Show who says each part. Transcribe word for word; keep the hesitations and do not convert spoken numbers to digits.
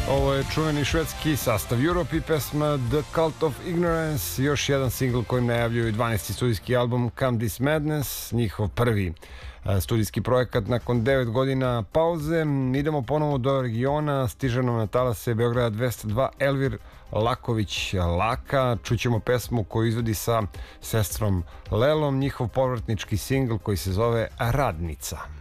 Speaker 1: Ovo je čuveni švedski sastav Europe i pesma The Cult of Ignorance, još jedan singl kojim najavljuju dvanaesti studijski album Come This Madness, njihov prvi studijski projekat nakon devet godina pauze. Idemo ponovo do regiona, stiže nam na talase Beograda dvesta dva Elvir Laković Laka. Čućemo pesmu koju izvodi sa sestrom Lelom, njihov povratnički singl koji se zove Radnica.